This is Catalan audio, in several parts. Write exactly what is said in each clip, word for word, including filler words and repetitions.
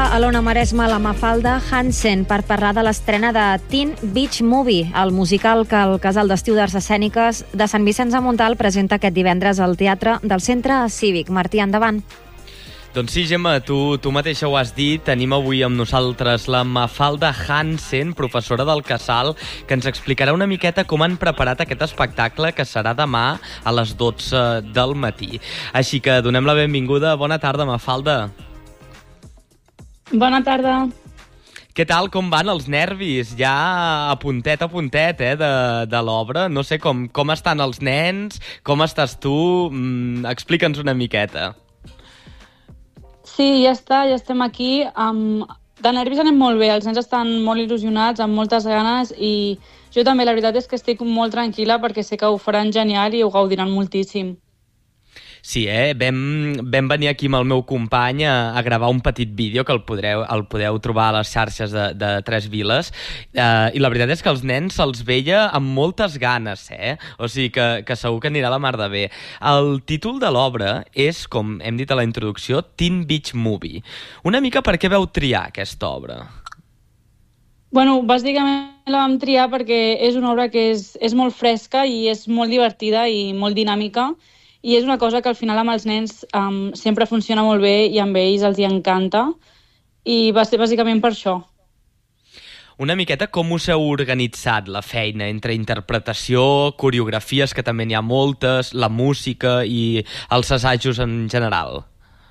a l'Ona Maresme la Mafalda Hansen per parlar de l'estrena de Teen Beach Movie, el musical que el Casal d'Estiu d'Arts Escèniques de Sant Vicenç de Montalt presenta aquest divendres al Teatre del Centre Cívic. Martí, endavant. Doncs sí, Gemma, tu, tu mateixa ho has dit. Tenim avui amb nosaltres la Mafalda Hansen, professora del Casal, que ens explicarà una miqueta com han preparat aquest espectacle que serà demà a les dotze del matí. Així que donem la benvinguda. Bona tarda, Mafalda. Bona tarda. Què tal, com van els nervis? Ja a puntet a puntet, eh, de, de l'obra. No sé, com, com estan els nens, com estàs tu? Mm, explica'ns una miqueta. Sí, ja està, ja estem aquí. Um, de nervis anem molt bé, els nens estan molt il·lusionats, amb moltes ganes, i jo també, la veritat és que estic molt tranquil·la perquè sé que ho faran genial i ho gaudiran moltíssim. Sí, eh? Vam, vam venir aquí amb el meu company a, a gravar un petit vídeo que el podreu, el podeu trobar a les xarxes de, de Tres Viles, eh, i la veritat és que els nens se'ls veia amb moltes ganes, eh? O sigui que, que segur que anirà la mar de bé. El títol de l'obra és, com hem dit a la introducció, Teen Beach Movie. Una mica per què vau triar aquesta obra? Bueno, bàsicament la vam triar perquè és una obra que és, és molt fresca i és molt divertida i molt dinàmica, i és una cosa que al final amb els nens um, sempre funciona molt bé i amb ells els hi encanta, i va ser bàsicament per això. Una miqueta com us heu organitzat la feina entre interpretació, coreografies, que també n'hi ha moltes, la música i els assajos en general?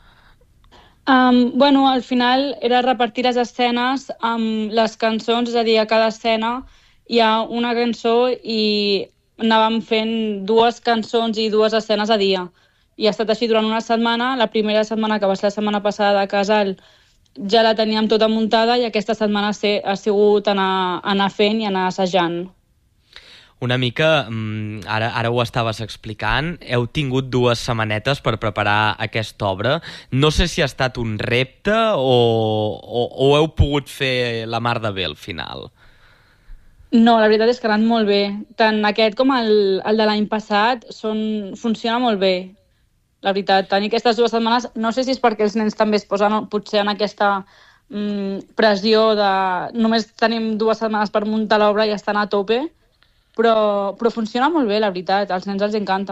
Um, bueno, al final era repartir les escenes amb les cançons, és a dir, a cada escena hi ha una cançó i anàvem fent dues cançons i dues escenes a dia. I ha estat així durant una setmana. La primera setmana, que va ser la setmana passada de Casal, ja la teníem tota muntada, i aquesta setmana ha sigut anar, anar fent i anar assajant. Una mica, ara, ara ho estaves explicant, heu tingut dues setmanetes per preparar aquesta obra. No sé si ha estat un repte o, o, o heu pogut fer la mar de bé al final. No, la veritat és que ha anat molt bé. Tant aquest com el, el de l'any passat són, funciona molt bé. La veritat, tenir aquestes dues setmanes, no sé si és perquè els nens també es posen potser en aquesta mm, pressió de només tenim dues setmanes per muntar l'obra i estan a tope, però, però funciona molt bé, la veritat, als nens els encanta.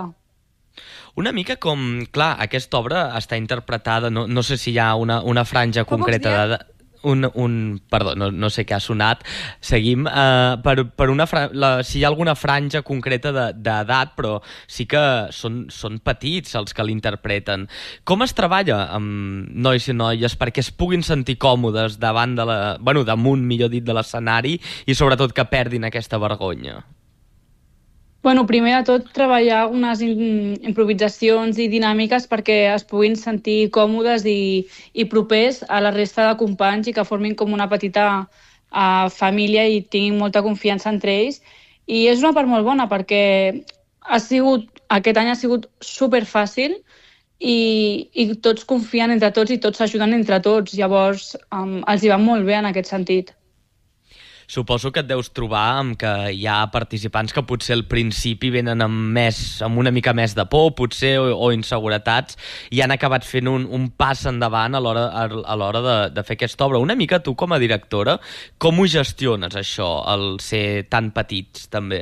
Una mica com, clar, aquesta obra està interpretada, no, no sé si hi ha una, una franja concreta de... Un, un, perdó, no, no sé què ha sonat. Seguim. Uh, per, per una fra... la, si hi ha alguna franja concreta d'edat, però sí que són, són petits els que l'interpreten. Com es treballa amb nois i noies perquè es puguin sentir còmodes davant de la... bueno, damunt, millor dit, de l'escenari, i sobretot que perdin aquesta vergonya? Bueno, primer de tot, treballar unes improvisacions i dinàmiques perquè es puguin sentir còmodes i, i propers a la resta de companys i que formin com una petita uh, família i tinguin molta confiança entre ells. I és una part molt bona perquè ha sigut, aquest any ha sigut superfàcil i, i tots confien entre tots i tots s'ajuden entre tots. Llavors, um, els hi va molt bé en aquest sentit. Suposo que et deus trobar amb que hi ha participants que potser al principi venen amb, més, amb una mica més de por, potser, o, o inseguretats, i han acabat fent un, un pas endavant a l'hora a l'hora de, de fer aquesta obra. Una mica tu, com a directora, com ho gestiones, això, el ser tan petits, també?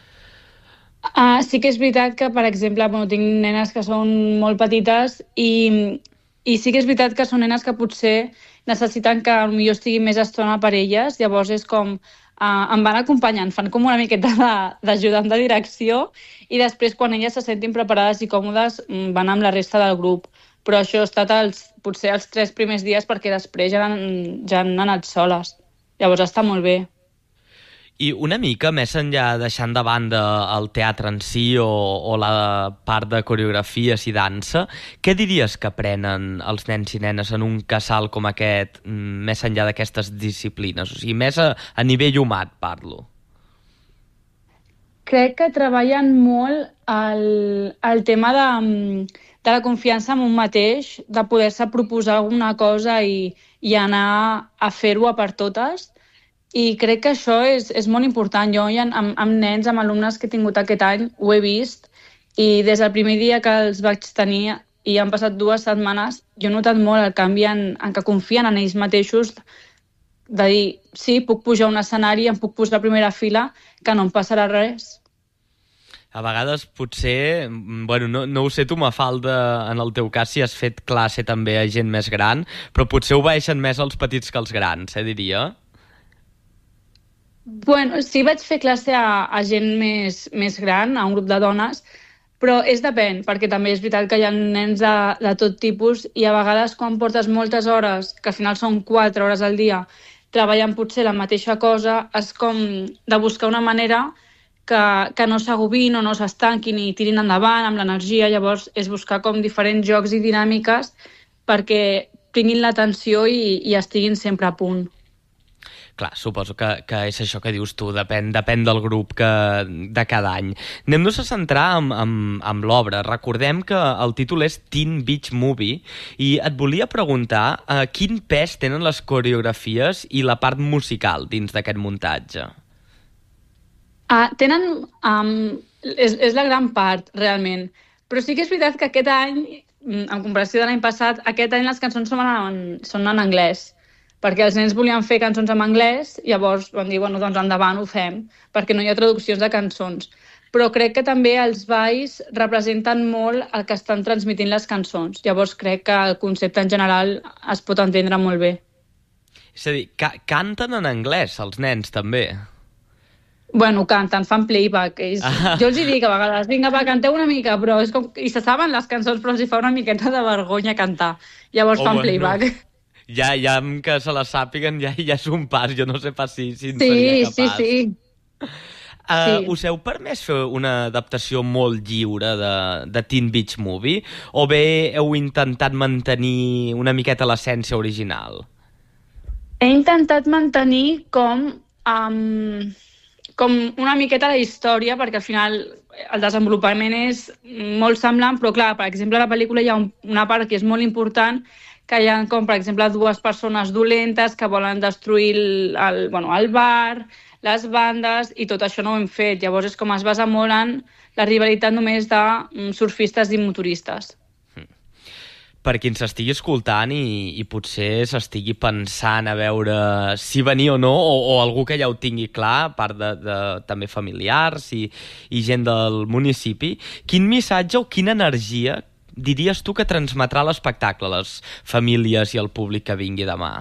Uh, sí que és veritat que, per exemple, bueno, tinc nenes que són molt petites i, i sí que és veritat que són nenes que potser necessiten que potser estigui més estona per elles, llavors és com uh, em van acompanyant, fan com una miqueta d'ajudant de, de direcció, i després quan elles se sentin preparades i còmodes van amb la resta del grup, però això ha estat els, potser els tres primers dies perquè després ja han, ja han anat soles, llavors està molt bé. I una mica, més enllà deixant de banda el teatre en si o, o la part de coreografies i dansa, què diries que aprenen els nens i nenes en un casal com aquest, més enllà d'aquestes disciplines? O sigui, més a, a nivell humà parlo. Crec que treballen molt el, el tema de, de la confiança en un mateix, de poder-se proposar alguna cosa i, i anar a fer-ho a per totes. I crec que això és, és molt important. Jo amb, amb nens, amb alumnes que he tingut aquest any, ho he vist, i des del primer dia que els vaig tenir i han passat dues setmanes, jo he notat molt el canvi en, en que confien en ells mateixos, de dir, sí, puc pujar a un escenari, em puc posar a primera fila, que no em passarà res. A vegades potser, bueno, no, no ho sé tu, Mafalda, en el teu cas, si has fet classe també a gent més gran, però potser obeeixen més els petits que els grans, eh, diria? Bueno, sí, vaig fer classe a, a gent més, més gran, a un grup de dones, però és depèn, perquè també és veritat que hi ha nens de, de tot tipus i a vegades quan portes moltes hores, que al final són quatre hores al dia, treballant potser la mateixa cosa, és com de buscar una manera que, que no s'agobin o no s'estanquin i tirin endavant amb l'energia. Llavors és buscar com diferents jocs i dinàmiques perquè tinguin l'atenció i, i estiguin sempre a punt. Clar, suposo que, que és això que dius tu, depèn, depèn del grup que, de cada any. Anem-nos a centrar amb, amb, amb l'obra. Recordem que el títol és Teen Beach Movie i et volia preguntar uh, quin pes tenen les coreografies i la part musical dins d'aquest muntatge. Uh, tenen... Um, és, és la gran part, realment. Però sí que és veritat que aquest any, en comparació de l'any passat, aquest any les cançons són en, són en anglès, perquè els nens volien fer cançons en anglès, llavors van dir, bueno, doncs endavant ho fem, perquè no hi ha traduccions de cançons. Però crec que també els balls representen molt el que estan transmitint les cançons. Llavors crec que el concepte en general es pot entendre molt bé. És a dir, ca canten en anglès els nens també? Bueno, canten, fan playback. Ells, ah. Jo els hi dic a vegades, vinga, va, canteu una mica, però és com... I se saben les cançons, però els hi fa una miqueta de vergonya cantar. Llavors oh, fan playback. No. Ja, ja que se la sàpiguen, ja, ja és un pas. Jo no sé pas si, si en sí, seria capaç. Sí, sí, uh, sí. Us heu permès fer una adaptació molt lliure de, de Teen Beach Movie? O bé heu intentat mantenir una miqueta l'essència original? He intentat mantenir com... Um... com una miqueta la història, perquè al final el desenvolupament és molt semblant, però clar, per exemple, a la pel·lícula hi ha un, una part que és molt important, que hi ha com, per exemple, dues persones dolentes que volen destruir el, el, bueno, el bar, les bandes, i tot això no ho hem fet. Llavors és com es basa molt en la rivalitat només de surfistes i motoristes. Per qui ens estigui escoltant i, i potser s'estigui pensant a veure si venir o no, o, o algú que ja ho tingui clar, a part de, de també familiars i, i gent del municipi, quin missatge o quina energia diries tu que transmetrà l'espectacle a les famílies i al públic que vingui demà?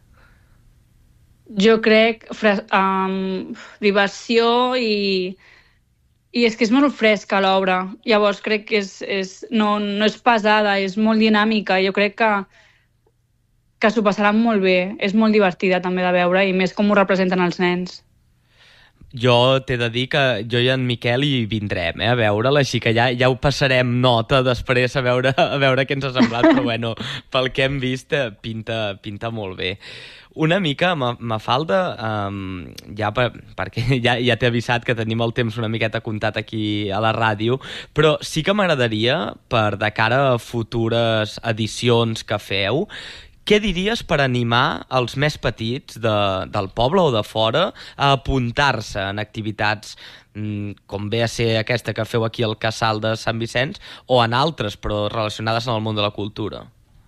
Jo crec um, diversió i... I és que és molt fresca l'obra, llavors crec que és, és, no, no és pesada, és molt dinàmica, jo crec que, que s'ho passaran molt bé, és molt divertida també de veure i més com ho representen els nens. Jo t'he de dir que jo i en Miquel hi vindrem, eh, a veure'l, així que ja, ja ho passarem nota després a veure, a veure què ens ha semblat, però bueno, pel que hem vist pinta, pinta molt bé. Una mica, Mafalda, um, ja per, perquè ja, ja t'he avisat que tenim el temps una miqueta comptat aquí a la ràdio, però sí que m'agradaria, per de cara a futures edicions que feu, què diries per animar els més petits de, del poble o de fora a apuntar-se en activitats com ve a ser aquesta que feu aquí al Casal de Sant Vicenç o en altres, però relacionades amb el món de la cultura?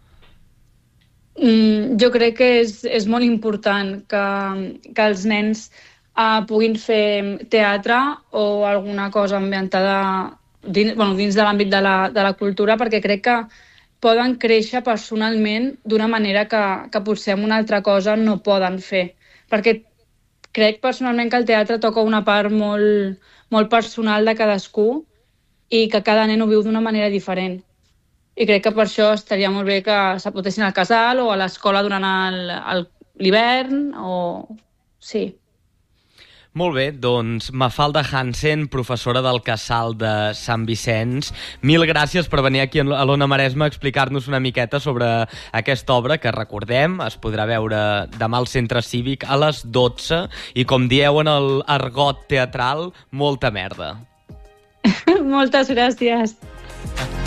Mm, jo crec que és, és molt important que, que els nens uh, puguin fer teatre o alguna cosa ambientada dins, bueno, dins de l'àmbit de, la, de la cultura, perquè crec que poden créixer personalment d'una manera que, que potser amb una altra cosa no poden fer. Perquè crec personalment que el teatre toca una part molt, molt personal de cadascú i que cada nen ho viu d'una manera diferent. I crec que per això estaria molt bé que s'apuntessin al casal o a l'escola durant l'hivern o... sí. Molt bé, doncs Mafalda Hansen, professora del Casal de Sant Vicenç, mil gràcies per venir aquí a l'Ona Maresma a explicar-nos una miqueta sobre aquesta obra que, recordem, es podrà veure demà al Centre Cívic a les dotze i, com dieu en el argot teatral, molta merda. Moltes gràcies.